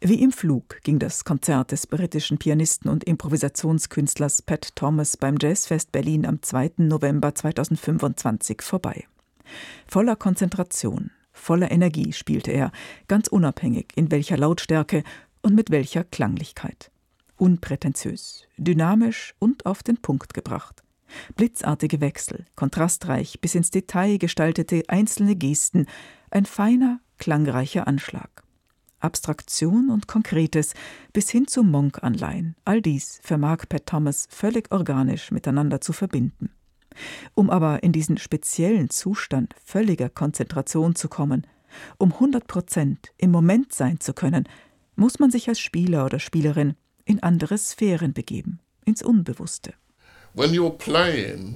Wie im Flug ging das Konzert des britischen Pianisten und Improvisationskünstlers Pat Thomas beim Jazzfest Berlin am 2. November 2025 vorbei. Voller Konzentration, voller Energie spielte er, ganz unabhängig in welcher Lautstärke und mit welcher Klanglichkeit. Unprätentiös, dynamisch und auf den Punkt gebracht. Blitzartige Wechsel, kontrastreich bis ins Detail gestaltete einzelne Gesten, ein feiner, klangreicher Anschlag. Abstraktion und Konkretes bis hin zu Monk-Anleihen, all dies vermag Pat Thomas völlig organisch miteinander zu verbinden. Um aber in diesen speziellen Zustand völliger Konzentration zu kommen, um 100% im Moment sein zu können, muss man sich als Spieler oder Spielerin in andere Sphären begeben, ins Unbewusste. When you're playing,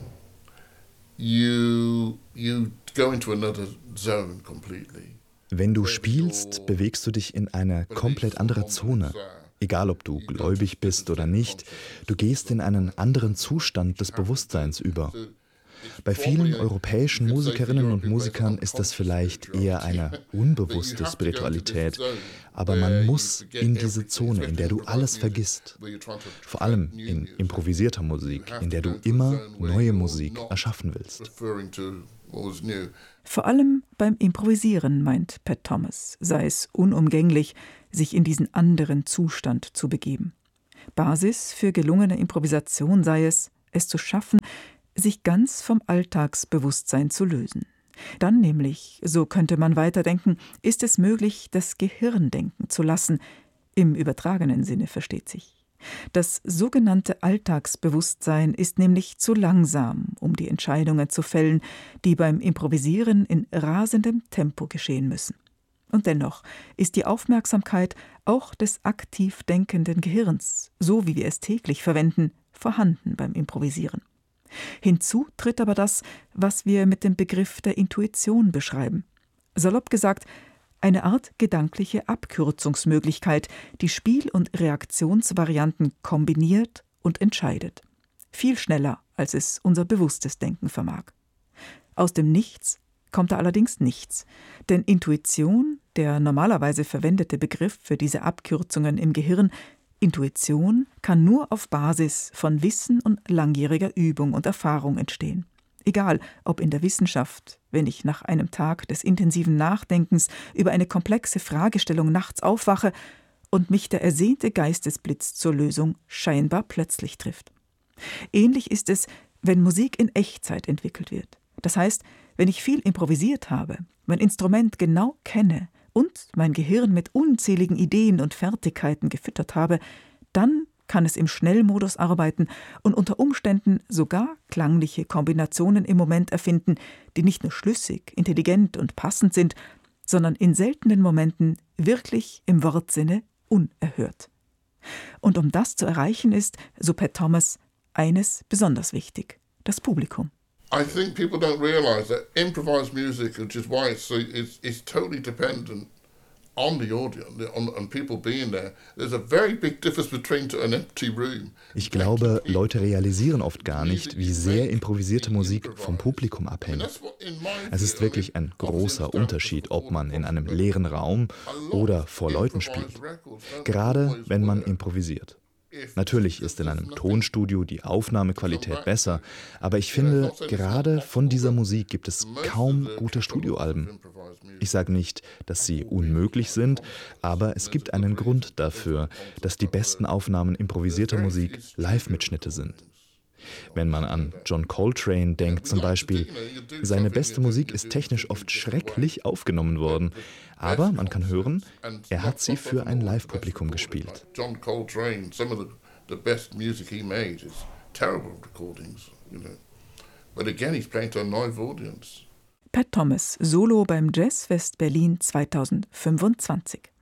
you go into another zone completely. Wenn du spielst, bewegst du dich in eine komplett andere Zone. Egal, ob du gläubig bist oder nicht, du gehst in einen anderen Zustand des Bewusstseins über. Bei vielen europäischen Musikerinnen und Musikern ist das vielleicht eher eine unbewusste Spiritualität, aber man muss in diese Zone, in der du alles vergisst. Vor allem in improvisierter Musik, in der du immer neue Musik erschaffen willst. Vor allem beim Improvisieren, meint Pat Thomas, sei es unumgänglich, sich in diesen anderen Zustand zu begeben. Basis für gelungene Improvisation sei es zu schaffen, sich ganz vom Alltagsbewusstsein zu lösen. Dann nämlich, so könnte man weiterdenken, ist es möglich, das Gehirn denken zu lassen, im übertragenen Sinne versteht sich. Das sogenannte Alltagsbewusstsein ist nämlich zu langsam, um die Entscheidungen zu fällen, die beim Improvisieren in rasendem Tempo geschehen müssen. Und dennoch ist die Aufmerksamkeit auch des aktiv denkenden Gehirns, so wie wir es täglich verwenden, vorhanden beim Improvisieren. Hinzu tritt aber das, was wir mit dem Begriff der Intuition beschreiben. Salopp gesagt, eine Art gedankliche Abkürzungsmöglichkeit, die Spiel- und Reaktionsvarianten kombiniert und entscheidet. Viel schneller, als es unser bewusstes Denken vermag. Aus dem Nichts kommt da allerdings nichts, denn Intuition, der normalerweise verwendete Begriff für diese Abkürzungen im Gehirn, Intuition kann nur auf Basis von Wissen und langjähriger Übung und Erfahrung entstehen. Egal, ob in der Wissenschaft, wenn ich nach einem Tag des intensiven Nachdenkens über eine komplexe Fragestellung nachts aufwache und mich der ersehnte Geistesblitz zur Lösung scheinbar plötzlich trifft. Ähnlich ist es, wenn Musik in Echtzeit entwickelt wird. Das heißt, wenn ich viel improvisiert habe, mein Instrument genau kenne und mein Gehirn mit unzähligen Ideen und Fertigkeiten gefüttert habe, dann kann es im Schnellmodus arbeiten und unter Umständen sogar klangliche Kombinationen im Moment erfinden, die nicht nur schlüssig, intelligent und passend sind, sondern in seltenen Momenten wirklich im Wortsinne unerhört. Und um das zu erreichen ist, so Pat Thomas, eines besonders wichtig: das Publikum. I think people don't realize that improvised music, which is why it's totally dependent on the audience, on people being there. There's a very big difference between an empty room. Ich glaube, Leute realisieren oft gar nicht, wie sehr improvisierte Musik vom Publikum abhängt. Es ist wirklich ein großer Unterschied, ob man in einem leeren Raum oder vor Leuten spielt. Gerade wenn man improvisiert. Natürlich ist in einem Tonstudio die Aufnahmequalität besser, aber ich finde, gerade von dieser Musik gibt es kaum gute Studioalben. Ich sage nicht, dass sie unmöglich sind, aber es gibt einen Grund dafür, dass die besten Aufnahmen improvisierter Musik Live-Mitschnitte sind. Wenn man an John Coltrane denkt zum Beispiel, seine beste Musik ist technisch oft schrecklich aufgenommen worden, aber man kann hören, er hat sie für ein Live-Publikum gespielt. John Coltrane, some of the best music he made is terrible recordings, you know. But again, he's playing to a live audience. Pat Thomas, Solo beim Jazzfest Berlin 2025.